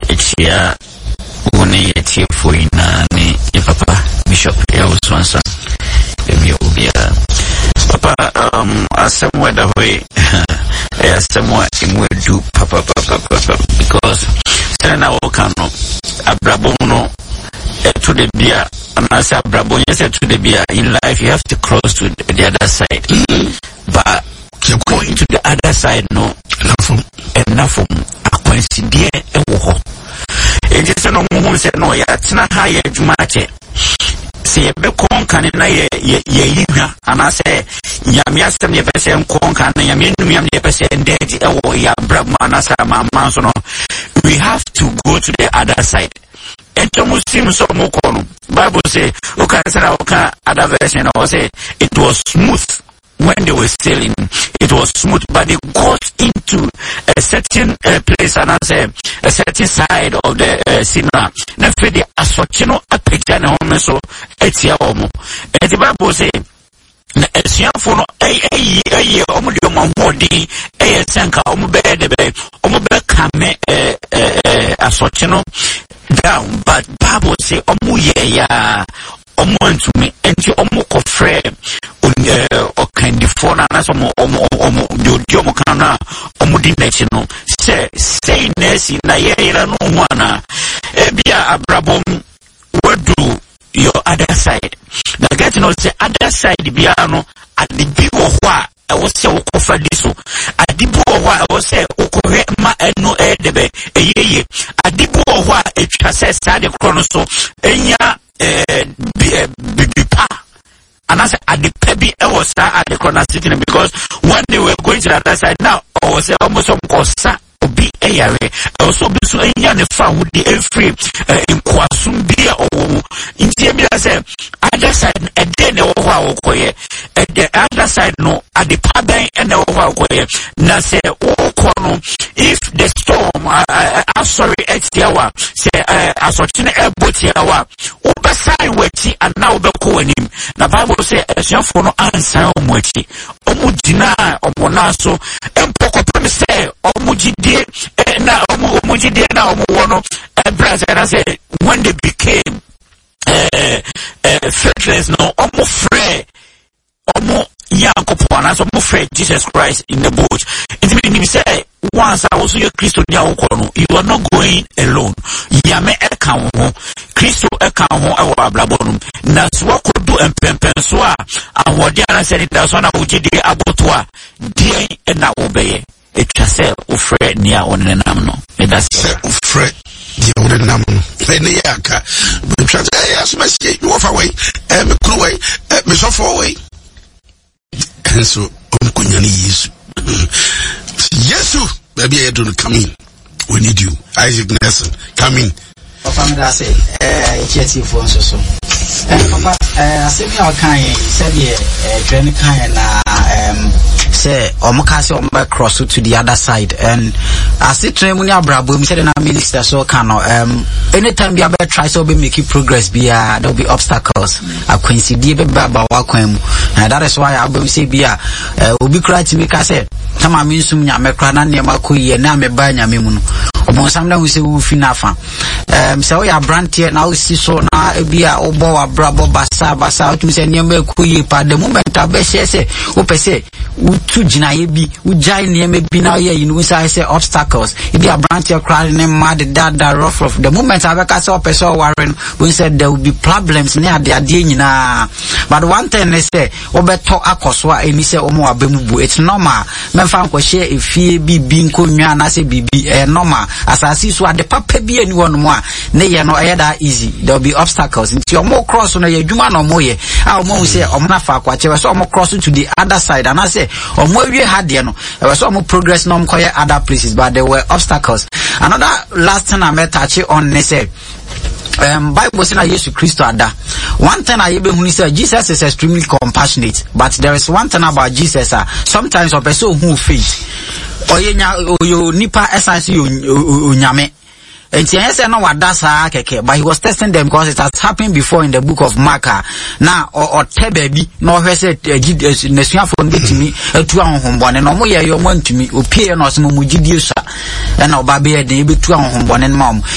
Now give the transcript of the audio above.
echia one yetie foina ni papa Bishop ya uswansa emi obia papa asemwe da way asemwe imwedu papa because sana okano abrabo no to the beer and as abrabo you said to the beer in life you have to cross to the other side but going to the other side no enough from coincidence ewo it is no mo say no ya tina ha ya jumache say be konkan na ye yihwa ana say nyame asem ye pese konkan na nyame num nyame ye pese ndedi ewo ya brab ana say mama so no we have to go to the other side. Ento muslim so mo kono Bible say okay say okay other version or say it was smooth when they were sailing. It was smooth, but they got into a certain place and I say a certain side of the cinema. Now for the assochino apekja na home so etia omo. And the Bible say na esiafo no omo de omo hodi senka omo be kame assochino down, but Bible say omo ye ya omo ntumi enti omo kofre kind of phone and as omo kana omo di next no say nesi na yera no wana bia abrabom wadu your other side na get no say other side bia no adibi wo ho a wo se wo kofa diso adibi wo ho a wo se wo kohwe ma eno edebe eyeye adibi wo ho a etwa se sade krono so enya bibipa. And I said, at the pebi, I was at the corner sitting because when they were going to the other side now, I was almost some cosa or be a area. I was so busy in the farm with the free in Kwasum beer or in Jamia said, other side, and then the Owakoye, at the other side, no, at the pub and the Owakoye. Now say, oh, Kono, if the storm, I'm sorry, it's the hour, say, I saw China airport here, Obasai weti and now be calling him. The Bible say a for no answer omwechi. Omujina omonaso empoko say omujide na omujide na omono brother say when they became faithless no omofre omo yakopona so omofre Jesus Christ in the boat. It means say once I was your Christo you are not going alone. Yame eka ho Christo eka ho e wa blabonum na so could do empempenso a awode ana say that so na ugide aboto a die na obeye etwa say ofre nia onenam no e da say ofre die onenam no ene yaka but twa say asmasi you offer way me kru way me so for way and so omkunyani Yesu Yesu, baby, I don't come in. We need you. Isaac Nelson, come in. Papa, say, Chelsea for so. Papa, I said, how can you say, training kind say, Omokasi on cross to the other side. And I said, Tremunia Brabo, said, and minister so can anytime you ever try to be making progress, there will be obstacles. I coincide Baba Wakwem, and that is why I will say, will be crying to me. I said, Tama minsum nya mekrana ne makoye na me ba nya memuno obonsam na we se wo finafa se wo ya brantie na wo si so na bia obo wa brabo basa otumi se ne makoye pa the moment abehye se wo pese wo tu gina ye bi wo jai ne me bi na ye inu say obstacles e bia brantie kra ne mad dada rough the moment abeka se opese o waren we said there will be problems ne ade nyina but one thing is say obeto akoso a eni se omo abemubu it's normal fanko share efie bibi nkonwa na se bibi normal asasi so ade papa bi ani won mo a ne ye no da easy there will be obstacles nti omo cross no ye dwuma no mo ye a omo say omo na fa kwa che so omo cross to the other side and I say omo awie hade no e so omo progress no mkoye other places but there were obstacles. Another last thing I met touch on ne say Bible says Jesus Christ ada. One thing I even when say Jesus is extremely compassionate, but there is one thing about Jesus sometimes a person who faith oyo nipa essence onyame. And he said no wadasa keke, but he was testing them because it has happened before in the book of Mark. Now or baby no he said nesuya phone be to me to honbon no mo ye yo want to me opie no so mo gidie sa na oba be dey be to honbon mom